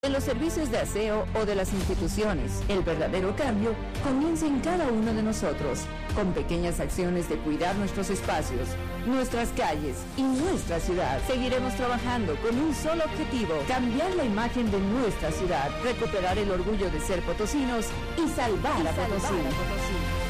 de los servicios de aseo o de las instituciones. El verdadero cambio comienza en cada uno de nosotros, con pequeñas acciones de cuidar nuestros espacios, nuestras calles y nuestra ciudad. Seguiremos trabajando con un solo objetivo: cambiar la imagen de nuestra ciudad, recuperar el orgullo de ser potosinos y salvar a Potosí.